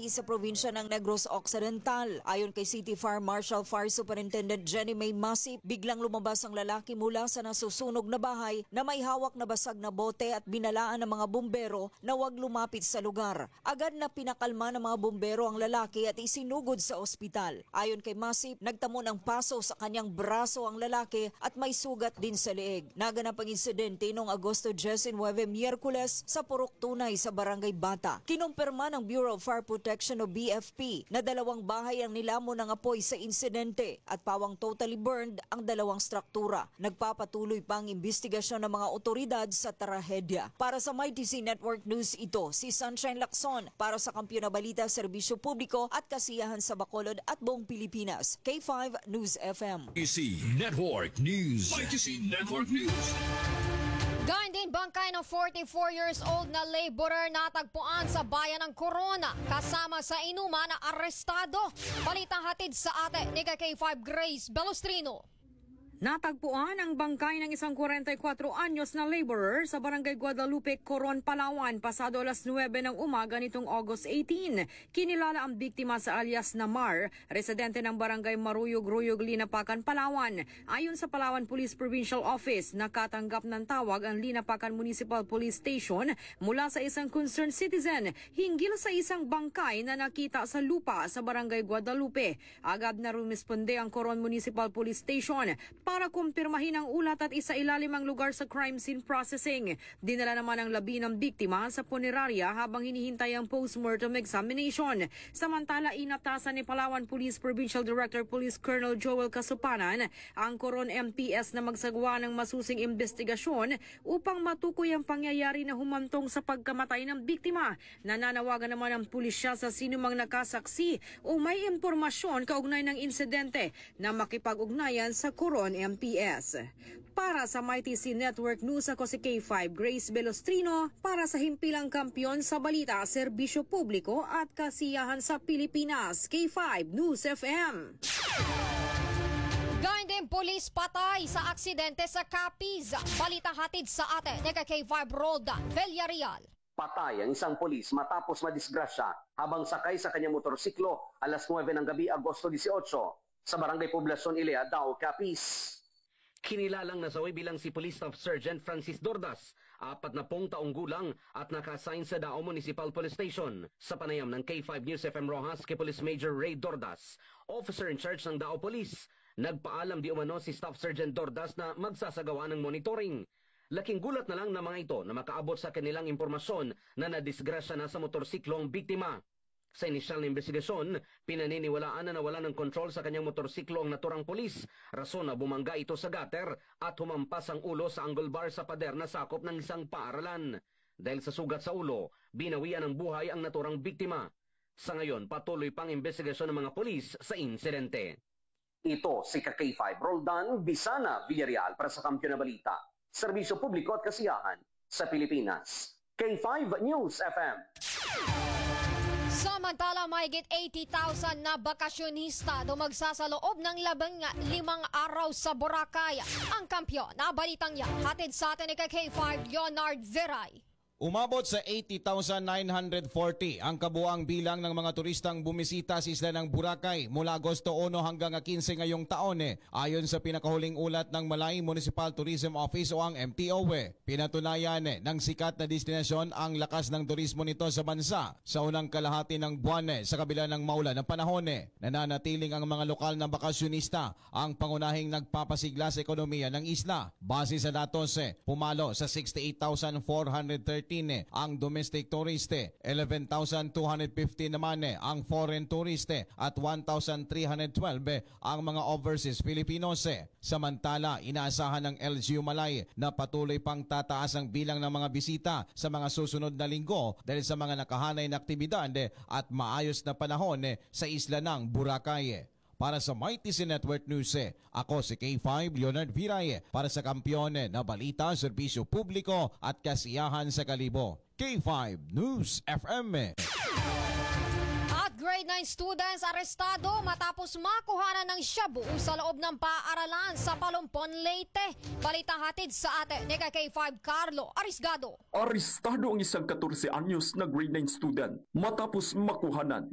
lalaki sa probinsya ng Negros Occidental. Ayon kay City Fire Marshal Fire Superintendent Jenny May Masip, biglang lumabas ang lalaki mula sa nasusunog na bahay na may hawak na basag na bote at binalaan ng mga bumbero na huwag lumapit sa lugar. Agad na pinakalma ng mga bumbero ang lalaki at isinugod sa ospital. Ayon kay Masip, nagtamo ng paso sa kanyang braso ang lalaki at may sugat din sa leeg. Naganap ang insidente noong Agosto 19, Miyerkules sa Purok Tunay sa Barangay Bata. Kinumpirma ng Bureau of Fire Protection o BFP na 2 bahay ang nilamon ng apoy sa insidente at pawang totally burned ang 2 struktura. Nagpapatuloy pa ang investigasyon ng mga otoridad sa trahedya. Para sa MyTC Network News, ito si Sunshine Lacson para sa Kampiyon na Balita, Serbisyo Publiko at Kasiyahan sa Bacolod at buong Pilipinas. K5 News FM. MyTC Network News. MyTC Network News. Gayun din bangkay ng 44 years old na laborer natagpuan sa bayan ng Corona kasama sa inuman na arestado. Balitang hatid sa ate ni K5 Grace Belostrino. Natagpuan ang bangkay ng isang 44 anyos na laborer sa Barangay Guadalupe, Coron, Palawan pasado alas 9 ng umaga nitong August 18. Kinilala ang biktima sa alias na Mar, residente ng Barangay Maruyog-Ruyog, Linapakan, Palawan. Ayon sa Palawan Police Provincial Office, nakatanggap ng tawag ang Linapakan Municipal Police Station mula sa isang concerned citizen hinggil sa isang bangkay na nakita sa lupa sa Barangay Guadalupe. Agad na rumisponde ang Coron Municipal Police Station para kumpirmahin ang ulat at isailalim ang lugar sa crime scene processing. Dinala naman ang labi ng biktima sa punerarya habang hinihintay ang postmortem examination. Samantala, inatasan ni Palawan Police Provincial Director Police Colonel Joel Casupanan ang Coron MPS na magsagawa ng masusing investigasyon upang matukoy ang pangyayari na humantong sa pagkamatay ng biktima. Nananawagan naman ang pulisya sa sinumang nakasaksi o may impormasyon kaugnay ng insidente na makipag-ugnayan sa Coron MPS. Para sa MyTC Network News, ako si K5 Grace Belostrino para sa himpilang kampiyon sa balita, serbisyo publiko at kasiyahan sa Pilipinas. K5 News FM. Gayun din pulis patay sa aksidente sa Capiz. Balita hatid sa ate ni K5 Roldan Villarreal. Patay ang isang pulis matapos madisgrasya habang sakay sa kanyang motorsiklo alas 9 ng gabi, Agosto 18. Sa Barangay Poblacion Ilea, Dao, Capiz. Kinilalang nasawi bilang si Police Staff Sergeant Francis Dordas, 40 taong gulang at naka-assign sa Dao Municipal Police Station. Sa panayam ng K5 News FM Rojas kay Police Major Ray Dordas, officer in charge ng Dao Police, nagpaalam di umano si Staff Sergeant Dordas na magsasagawa ng monitoring. Laking gulat na lang ng mga ito na makaabot sa kanilang impormasyon na nadisgrasya na sa motorsiklo ang biktima. Sa inisyal na investigasyon, pinaniniwalaan na nawala ng kontrol sa kanyang motorsiklo ang naturang pulis, rason na bumangga ito sa gutter at humampas ang ulo sa angle bar sa pader na sakop ng isang paaralan. Dahil sa sugat sa ulo, binawian ng buhay ang naturang biktima. Sa ngayon, patuloy pang investigasyon ng mga pulis sa insidente. Ito si K5 Roldan Bisana Villarreal para sa Kampiyon na Balita, Serbisyo Publiko at Kasiyahan sa Pilipinas. K5 News FM. Samantala, mahigit 80,000 na bakasyonista dumagsa sa loob ng 15 araw sa Boracay. Ang kampiyon na balitang yan, hatid sa atin ni K5 Leonard Veray. Umabot sa 80,940 ang kabuang bilang ng mga turistang bumisita sa isla ng Boracay mula Agosto 1 hanggang 15 ngayong taon ayon sa pinakahuling ulat ng Malay Municipal Tourism Office o ang MTO. Pinatunayan ng sikat na destinasyon ang lakas ng turismo nito sa bansa sa unang kalahati ng buwan sa kabila ng maulan na panahon. Nananatiling ang mga lokal na bakasyonista ang pangunahing nagpapasigla sa ekonomiya ng isla. Base sa datos, pumalo sa 68,413 ang domestic tourist, 11,250 naman ang foreign tourist at 1,312 ang mga overseas Filipinos. Samantala, inaasahan ng LGU Malay na patuloy pang tataas ang bilang ng mga bisita sa mga susunod na linggo dahil sa mga nakahanay na aktibidad at maayos na panahon sa isla ng Boracay. Para sa MyTC Network News, ako si K5 Leonard Viray para sa Kampiyon na Balita, Serbisyo Publiko at Kasiyahan sa Kalibo. K5 News FM. At grade 9 students arestado matapos makuhanan ng shabu sa loob ng paaralan sa Palumpon, Leyte. Balita hatid sa atin ni K5 Carlo Arisgado. Arestado ang isang 14 anyos na grade 9 student matapos makuhanan